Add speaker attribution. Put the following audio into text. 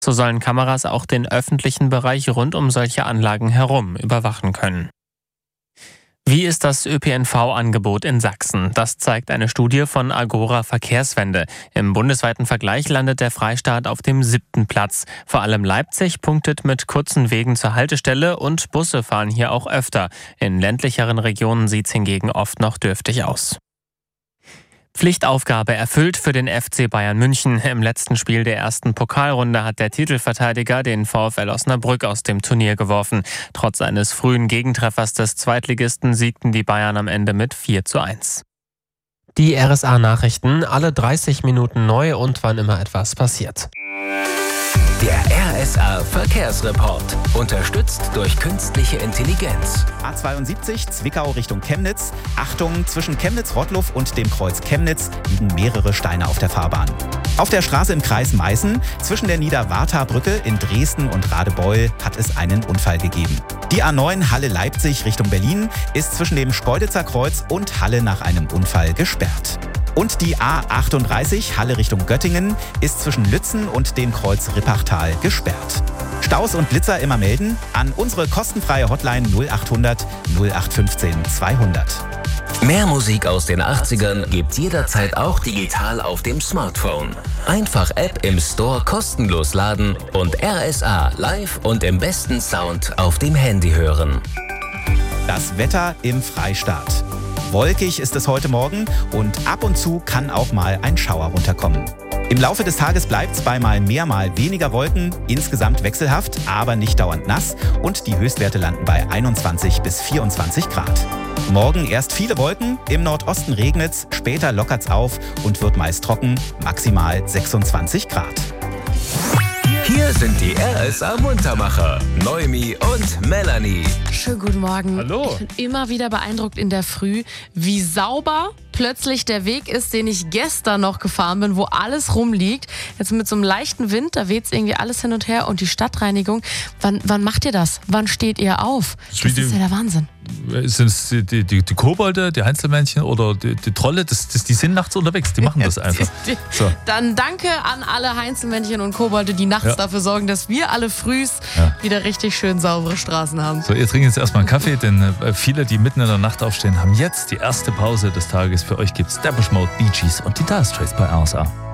Speaker 1: So sollen Kameras auch den öffentlichen Bereich rund um solche Anlagen herum überwachen können. Wie ist das ÖPNV-Angebot in Sachsen? Das zeigt eine Studie von Agora Verkehrswende. Im bundesweiten Vergleich landet der Freistaat auf dem 7. Platz. Vor allem Leipzig punktet mit kurzen Wegen zur Haltestelle und Busse fahren hier auch öfter. In ländlicheren Regionen sieht es hingegen oft noch dürftig aus. Pflichtaufgabe erfüllt für den FC Bayern München. Im letzten Spiel der ersten Pokalrunde hat der Titelverteidiger den VfL Osnabrück aus dem Turnier geworfen. Trotz eines frühen Gegentreffers des Zweitligisten siegten die Bayern am Ende mit 4:1. Die RSA-Nachrichten, alle 30 Minuten neu und wann immer etwas passiert.
Speaker 2: Der RSA-Verkehrsreport. Unterstützt durch künstliche Intelligenz.
Speaker 3: A72 Zwickau Richtung Chemnitz. Achtung, zwischen Chemnitz-Rottluff und dem Kreuz Chemnitz liegen mehrere Steine auf der Fahrbahn. Auf der Straße im Kreis Meißen, zwischen der Niederwartha-Brücke in Dresden und Radebeul, hat es einen Unfall gegeben. Die A9 Halle-Leipzig Richtung Berlin ist zwischen dem Speuditzer Kreuz und Halle nach einem Unfall gesperrt. Und die A38 Halle Richtung Göttingen ist zwischen Lützen und dem Kreuz Rippachtal gesperrt. Staus und Blitzer immer melden an unsere kostenfreie Hotline 0800 0815 200.
Speaker 2: Mehr Musik aus den 80ern gibt's jederzeit auch digital auf dem Smartphone. Einfach App im Store kostenlos laden und RSA live und im besten Sound auf dem Handy hören.
Speaker 3: Das Wetter im Freistaat. Wolkig ist es heute Morgen und ab und zu kann auch mal ein Schauer runterkommen. Im Laufe des Tages bleibt es bei mal mehr, mal weniger Wolken, insgesamt wechselhaft, aber nicht dauernd nass und die Höchstwerte landen bei 21 bis 24 Grad. Morgen erst viele Wolken, im Nordosten regnet's, später lockert's auf und wird meist trocken, maximal 26 Grad.
Speaker 2: Hier sind die RSA-Muntermacher, Noemi und Melanie.
Speaker 4: Schönen guten Morgen.
Speaker 5: Hallo.
Speaker 4: Ich bin immer wieder beeindruckt in der Früh, wie sauber plötzlich der Weg ist, den ich gestern noch gefahren bin, wo alles rumliegt. Jetzt mit so einem leichten Wind, da weht es irgendwie alles hin und her. Und die Stadtreinigung, wann macht ihr das? Wann steht ihr auf? Das ist ja der Wahnsinn.
Speaker 5: Sind es die Kobolde, die Heinzelmännchen oder die Trolle? Die sind nachts unterwegs, die machen das einfach. So.
Speaker 4: Dann danke an alle Heinzelmännchen und Kobolde, die nachts dafür sorgen, dass wir alle frühs wieder richtig schön saubere Straßen haben.
Speaker 5: So, ihr trinkt jetzt erstmal einen Kaffee, denn viele, die mitten in der Nacht aufstehen, haben jetzt die erste Pause des Tages. Für euch gibt's Depeche Mode, Bee Gees und die Dire Straits bei RSA.